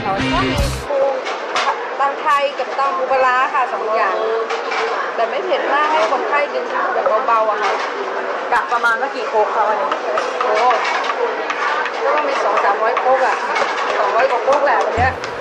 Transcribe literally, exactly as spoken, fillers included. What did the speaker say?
เขาก็มีปูตำไทยกับตำปูปลาค่ะสองอย่างแต่ไม่เผ็ดมากให้คนไข้กินแบบเบาๆอะค่ะกะประมาณว่ากี่โคกเขาอันนี้โอ้ก็ต้องมีสองสามร้อยโคกอะสองร้อยกว่าโคกแหละวันเนี้ย